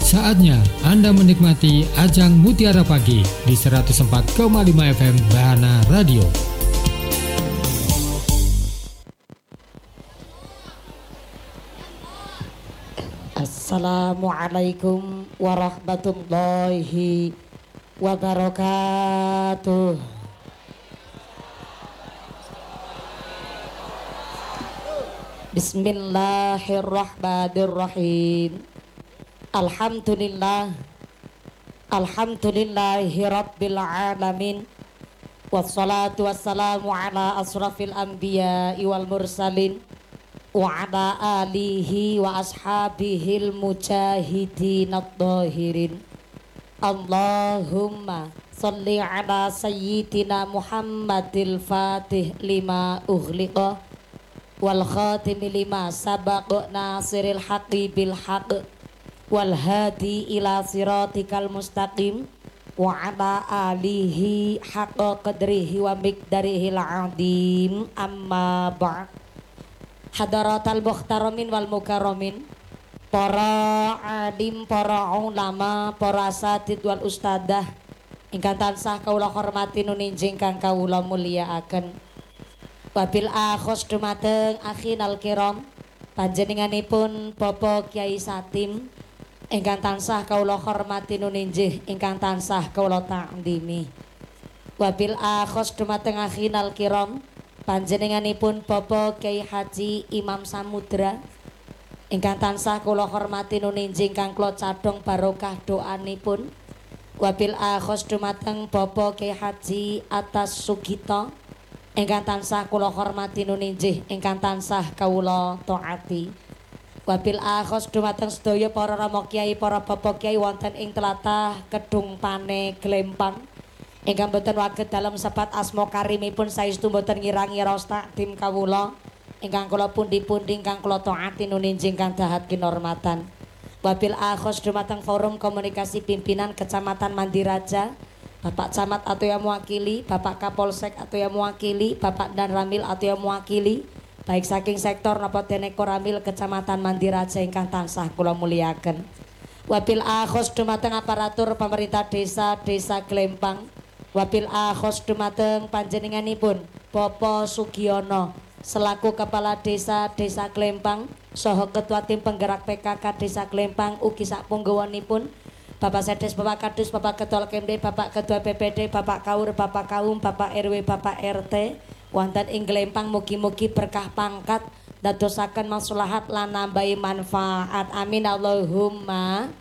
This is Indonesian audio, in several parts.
Saatnya Anda menikmati Ajang Mutiara Pagi di 104,5 FM Bahana Radio. Assalamualaikum warahmatullahi wabarakatuh. Bismillahirrahmanirrahim. Alhamdulillahi rabbil alamin. Wassalatu wassalamu ala asrafil anbiya'i wal mursalin wa ala alihi wa ashabihil mujahidin ad-dhahirin. Allahumma salli ala sayyidina Muhammadil fatih lima ughliqa wal khatimi lima sabaq nasiril haqqi bil haqq wal hadi ila siratikal mustaqim wa ala alihi haqqa qadrihi wa miqdarihil azim. Amma ba'd. Hadaratal muhtaramin wal mukarramin, para alim, para ulama, para asatid wal ustadah ingkang tansah kawula hormati nuninjing kang kawula mulyakaken. Wabil akhos dumateng akhinal kiram, panjenenganipun Bapak Kyai Satim ingkang tansah kawula hormati nuninjih ingkang tansah kawula ta'dhimi. Wabil akhos dumateng akhinal kiram, panjenenganipun Bapak Kyai Haji Imam Samudra ingkang tansah kula hormati nuninjing kang kula cadhong barokah doanipun. Wabil akhos dumateng Bapak Kyai Haji Atas Sugito ingkang tansah kula hormati nuninjih ingkang tansah kawula taati. Wabil akhos dumateng sedaya para rama kyai, para bapak kyai wonten ing tlatah Kedung Pane Glempang ingkang boten waget dalem sebat asma karimipun saestu boten ngira-ngira takdim kawula ingkang kula pundi-pundi ingkang kula taati nuninjing kang dahat kinurmatan. Wabil akhos dumateng forum komunikasi pimpinan Kecamatan Mandiraja, Bapak Camat atau yang mewakili, Bapak Kapolsek atau yang mewakili, Bapak Dan Ramil atau yang mewakili, baik saking sektor napa dene Koramil Kecamatan Mandiraja ingkang tansah kula mulyakaken. Wabil akhos dumateng aparatur pemerintah desa Glempang. Wabil akhos dumateng panjenenganipun Bapak Sugiono selaku Kepala Desa Glempang saha Ketua Tim Penggerak PKK Desa Glempang ugi sapunggawanipun Bapak Sedes, Bapak Kadus, Bapak Ketua LKMD, Bapak Ketua BPD, Bapak Kaur, Bapak Kaum, Bapak RW, Bapak RT wonten ing Glempang, mugi-mugi berkah pangkat dadosaken maslahat lan nambahi manfaat. Amin Allahumma.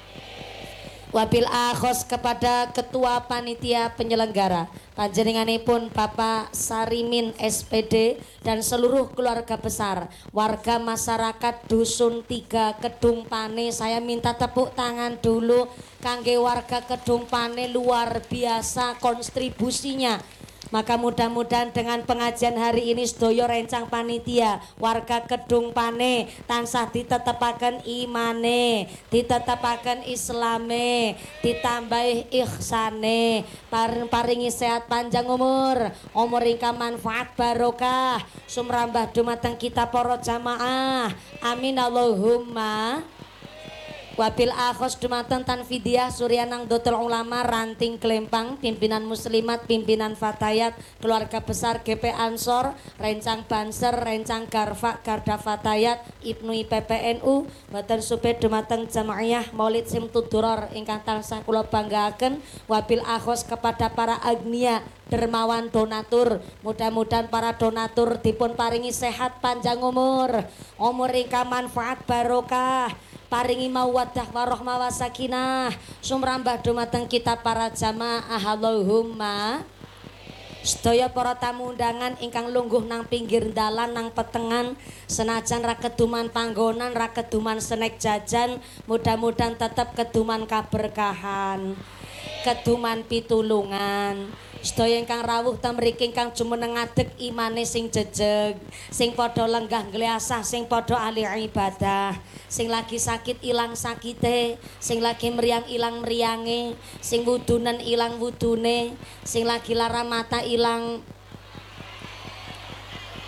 Wabil akhos kepada Ketua Panitia Penyelenggara panjenenganipun Bapak Sarimin SPD dan seluruh keluarga besar warga masyarakat Dusun 3 Kedung Pane. Saya minta tepuk tangan dulu kangge warga Kedung Pane, luar biasa kontribusinya. Maka mudah-mudahan dengan pengajian hari ini sedaya rencang panitia warga Kedung Pane tansah ditetepaken imane, ditetepaken islame, ditambahi ihsane, paringi sehat panjang umur ingkang manfaat barokah sumrambah dumateng kita para jamaah. Amin Allahumma. Wabil akhos dumateng Tanfidiyah Suryanang Dotul Ulama Ranting Glempang, pimpinan muslimat, pimpinan fatayat, keluarga besar GP Ansor, rencang Banser, rencang Garfa, Garda Fatayat, Ibnu IPPNU, boten supaya dumateng Jamaiyah Maulid Simtuduror ingkang tansah kula banggaaken. Wabil akhos kepada para agnia dermawan donatur, mudah-mudahan para donatur dipun paringi sehat panjang umur ingkang manfaat barokah, paringi mawaddah warahmah wasakinah sumrambah dumateng kita para jamaah. Allahumma. Sedaya para tamu undangan ingkang lungguh nang pinggir dalan nang petengan, senajan ra keduman panggonan, ra keduman senek jajan, mudah-mudahan tetap keduman kaberkahan, keduman pitulungan. Sedaya ingkang rawuh ta mriki ingkang jumeneng ngadeg imane sing jejeg, sing padha lenggah gliasah, sing padha ahli ibadah, sing lagi sakit ilang sakite, sing lagi meriang ilang meriange, sing wudunen ilang wudune, sing lagi lara mata ilang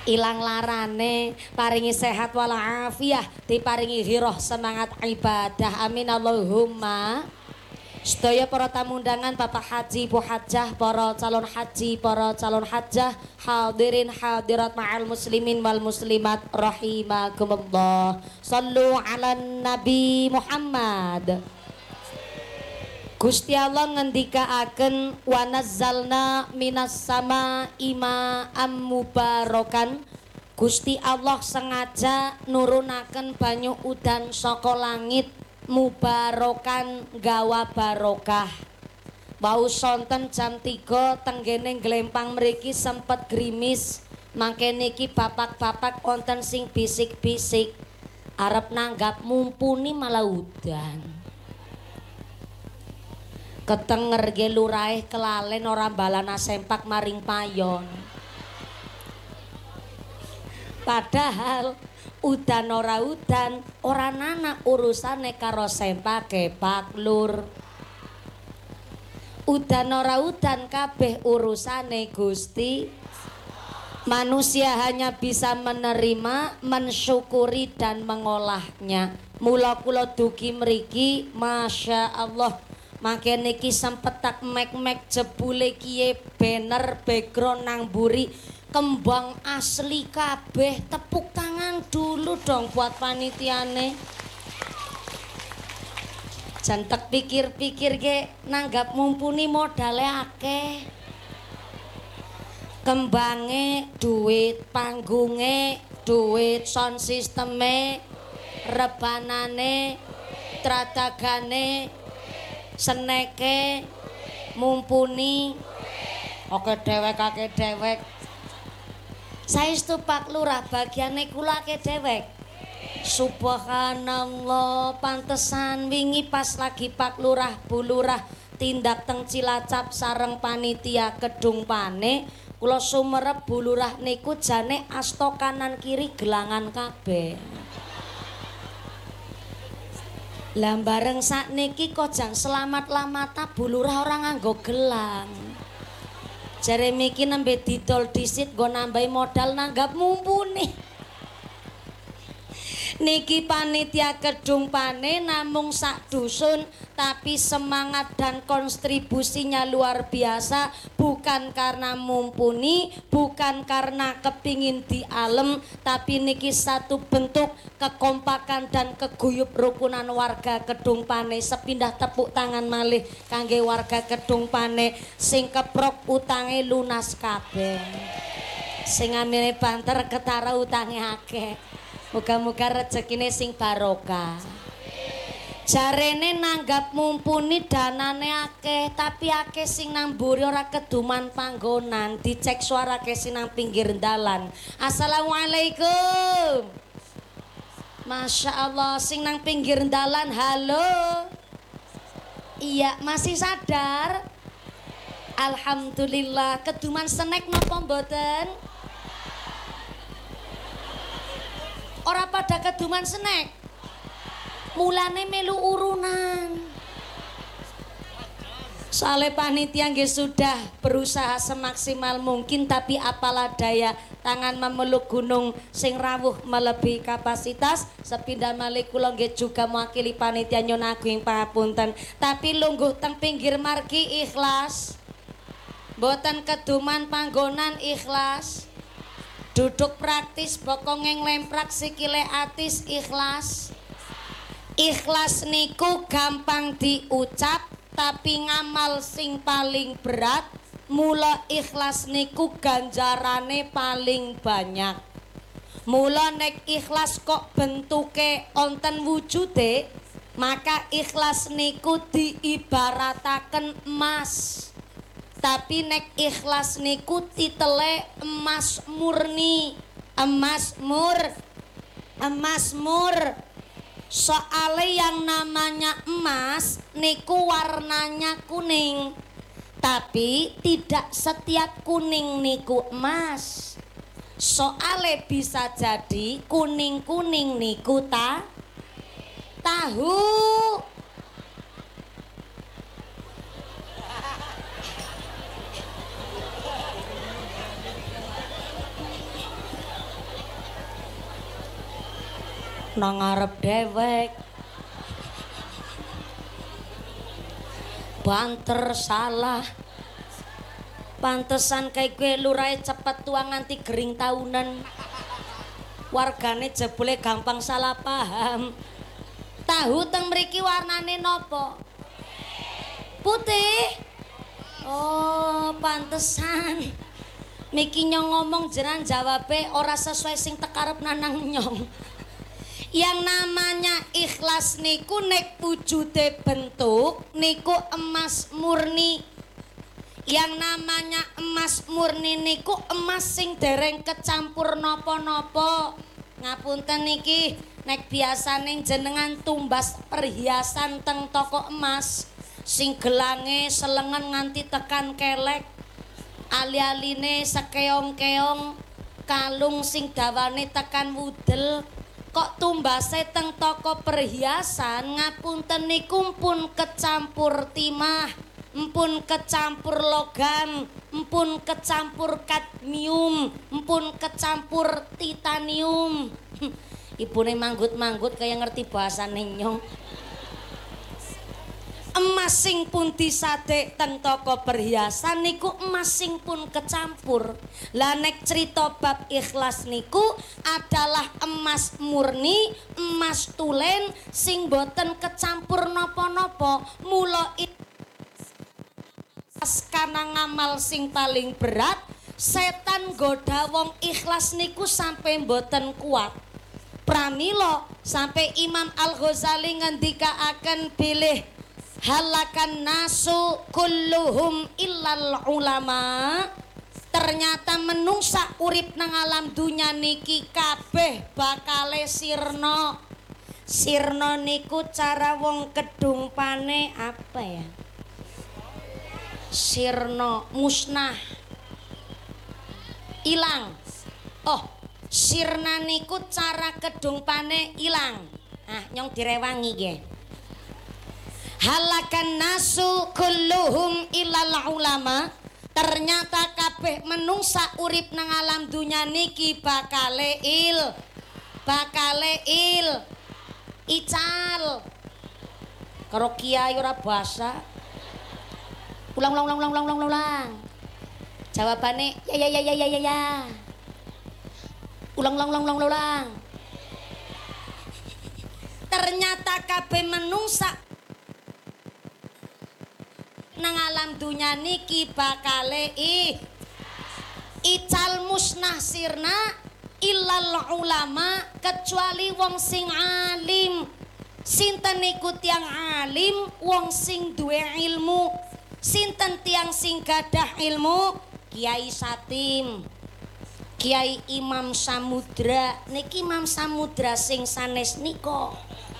ilang larane, paringi sehat walafiah, diparingi hiroh semangat ibadah. Amin Allahumma. Sedaya para tamu undangan, Bapak Haji, Bu Hajah, para calon haji, para calon hajah, hadirin hadirat ma'al muslimin wal muslimat rahimakumullah. Sallu ala Nabi Muhammad. Gusti Allah ngendikaaken wa nazzalna minas sama ima'am mubarakan. Gusti Allah sengaja nurunaken banyu udan saka langit mubarakan gawa barokah. Wau sonten jam 3 tenggene glempang mriki sempet grimis. Mangke niki bapak-bapak wonten sing bisik-bisik arep nanggap mumpuni malah udan. Ketenger ge lurahe kelalen ora balana sempak maring payon. Padahal udan ora nana urusane karo sempake Pak Lur. Udan ora udan kabeh urusane Gusti. Manusia hanya bisa menerima, mensyukuri dan mengolahnya. Mula kula dugi mriki Masya Allah. Makin niki sempet tak mek-mek jebule kiye banner background nang buri kembang asli kabeh. Tepuk tangan dulu dong buat panitiane. Jantek pikir-pikir ge nanggap mumpuni modale akeh. Kembange duit, panggunge duit, sound sisteme, rebanane, tradagane, seneke, mumpuni, oke dewek. Saestu Pak Lurah bagiane kula ake dewek. Subhanallah, pantesan wingi pas lagi Pak Lurah Bu Lurah tindak teng Cilacap sareng panitia Kedung Pane, kula sumerep Bu Lurah niku jane asta kanan kiri gelangan kabeh. Lah bareng sakniki kok jan selamat-lamata Bu Lurah ora nganggo gelang. Jare miki nembe didol disit nggo nambahi modal nanggap mumpuni. Niki panitia Kedung Pane namung sak dusun tapi semangat dan kontribusinya luar biasa, bukan karena mumpuni, bukan karena kepingin dialem, tapi niki satu bentuk kekompakan dan keguyup rukunan warga Kedung Pane. Sepindah tepuk tangan malih kangge warga Kedung Pane sing keprok utange lunas kabeh, sing amine banter ketara utange akeh. Muga-muga rezekine sing barokah. Jarene nanggap mumpuni danane akeh, tapi akeh sing nang mburi ora keduman panggonan. Dicek suara akeh sing nang pinggir dalan. Assalamualaikum. Masya Allah, sing nang pinggir dalan, halo. Iya, masih sadar? Alhamdulillah. Keduman snack napa mboten? Ora pada keduman snack. Mulane melu urunan. Soale panitia nggih sudah berusaha semaksimal mungkin, tapi apalah daya, tangan memeluk gunung sing rawuh melebihi kapasitas. Sepindah malih kula nggih juga mewakili panitia nyun agung pangapunten, tapi lungguh teng pinggir margi ikhlas. Mboten keduman panggonan ikhlas. Duduk praktis bokongeng lemprak sikile atis ikhlas. Ikhlas niku gampang diucap tapi ngamal sing paling berat. Mula ikhlas niku ganjarane paling banyak. Mula nek ikhlas kok bentuke onten wujude, maka ikhlas niku diibarataken emas. Tapi nek ikhlas niku titele emas murni, emas mur. Soale yang namanya emas niku warnanya kuning, tapi tidak setiap kuning niku emas. Soale bisa jadi kuning-kuning niku tahu. nang ngarep dewek. Banter salah. Pantesan kayak gue lurahe cepet tua nganti gering tahunan. Wargane jebule gampang salah paham. Tahu teng mriki warnane nopo? Putih. Oh, pantesan. Miki nyong ngomong jenengan jawabe ora sesuai sing tekarep nanang nyong. Yang namanya ikhlas niku nek wujude bentuk niku emas murni. Yang namanya emas murni niku emas sing dereng kecampur napa-napa. Ngapunten niki nek biasane jenengan tumbas perhiasan teng toko emas sing gelange selengen nganti tekan kelek, ali-aline sekeong-keong, kalung sing dawane tekan wudel, kok tumbase teng toko perhiasan ngapunten niku pun kecampur timah, empun kecampur logam, empun kecampur kadmium, empun kecampur titanium. Ibune manggut-manggut kaya ngerti bahasane nyong. Emas sing pun disadek teng toko perhiasan niku emas sing pun kecampur. Lah nek cerita bab ikhlas niku adalah emas murni, emas tulen sing boten kecampur napa-napa. Mula kana ngamal sing paling berat, setan goda wong ikhlas niku sampai mboten kuat. Pramila sampai Imam Al-Ghazali ngendikaaken bilih halakan nasu kulluhum illal ulama. Ternyata menungsa urip nang alam dunya niki kabeh bakale sirna. Sirna niku cara wong kedungpane apa ya? Sirna musnah, ilang. Oh, sirna niku cara kedungpane ilang. Ah, nyong direwangi nggih. Halakan nasu kulluhum ilal ulama. Ternyata kabeh menungsa urip nang alam dunya niki bakale ical. Karo kiai ora basa. Ulang. Jawabane ya. Ulang. Ternyata kabeh menungsa nang alam dunya niki bakale ical musnah sirna illal ulama, kecuali wong sing alim. Sinten niku tiyang alim? Wong sing duwe ilmu. Sinten tiang sing gadah ilmu? Kiai Satim, Kiai Imam Samudra. Niki Imam Samudra sing sanes nika.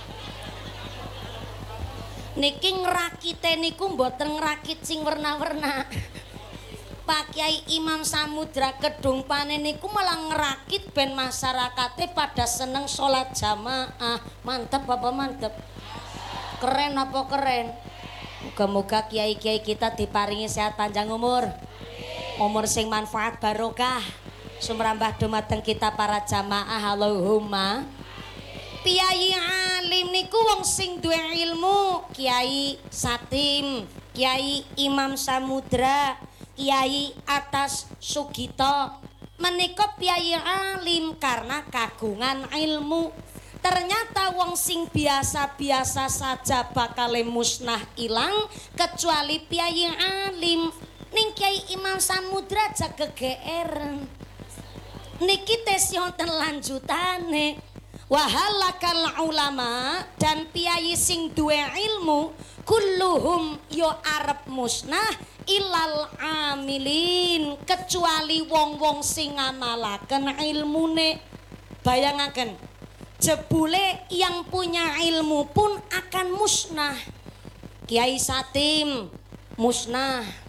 Niki ngrakite niku mboten ngrakit sing werna-werna. Pak Kiai Imam Samudra kedung panen niku malah ngerakit ben masyarakatnya pada seneng sholat jamaah. Mantep apa mantep? Keren apa keren? Moga-moga kiai-kiai kita diparingi sehat panjang umur. Umur sing manfaat barokah. Sumrambah dumateng kita para jamaah. Allahumma. Kiai alim niku wong sing duwe ilmu. Kiai Satim, Kiai Imam Samudra, Kiai Atas Sugito. Menika kiai alim karena kagungan ilmu. Ternyata wong sing biasa-biasa saja bakal musnah ilang kecuali kiai alim. Ning Kiai Imam Samudra aja gegeeren. Niki tes wonten lanjutane. Wahalakal ulama, dan piyayi sing duwe ilmu kulluhum yo arep musnah ilal amilin, kecuali wong-wong sing ngamalaken ilmune. Bayangaken jebule yang punya ilmu pun akan musnah. Kiai Satim musnah,